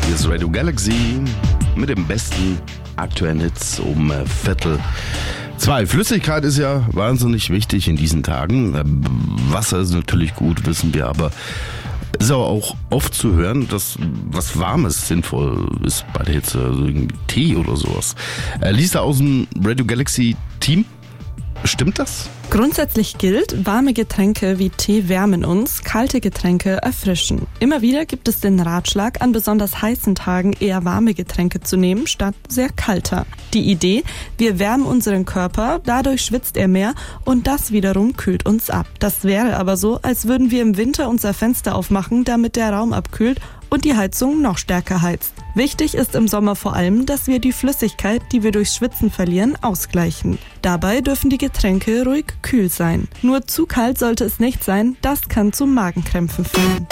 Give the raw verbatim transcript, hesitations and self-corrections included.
Hier ist Radio Galaxy mit dem besten aktuellen Hits um äh, Viertel zwei. Flüssigkeit ist ja wahnsinnig wichtig in diesen Tagen. Äh, Wasser ist natürlich gut, wissen wir, aber es ist aber auch oft zu hören, dass was Warmes sinnvoll ist bei der Hitze, also irgendwie Tee oder sowas. Äh, Lisa aus dem Radio Galaxy Team, stimmt das? Grundsätzlich gilt, warme Getränke wie Tee wärmen uns, kalte Getränke erfrischen. Immer wieder gibt es den Ratschlag, an besonders heißen Tagen eher warme Getränke zu nehmen, statt sehr kalter. Die Idee, wir wärmen unseren Körper, dadurch schwitzt er mehr und das wiederum kühlt uns ab. Das wäre aber so, als würden wir im Winter unser Fenster aufmachen, damit der Raum abkühlt und die Heizung noch stärker heizt. Wichtig ist im Sommer vor allem, dass wir die Flüssigkeit, die wir durchs Schwitzen verlieren, ausgleichen. Dabei dürfen die Getränke ruhig kühl sein. Nur zu kalt sollte es nicht sein, das kann zu Magenkrämpfen führen.